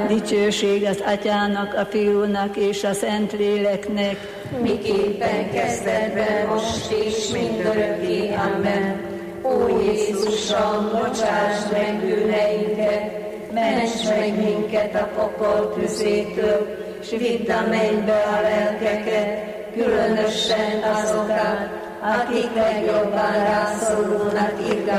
Dicsőség az Atyának, a Fiúnak és a Szentléleknek, miképpen kezdetben, most és mindörökké. Amen. Ó Jézusom, bocsáss meg bűneinket, ments meg minket a pokol tüzétől, s vidd a mennybe a lelkeket, különösen azokat, akik legjobban rászorulnak